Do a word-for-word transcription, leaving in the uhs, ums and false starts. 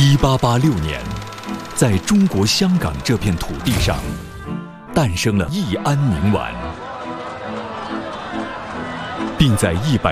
一八八六年，在中国香港这片土地上，诞生了益安宁丸，并在一百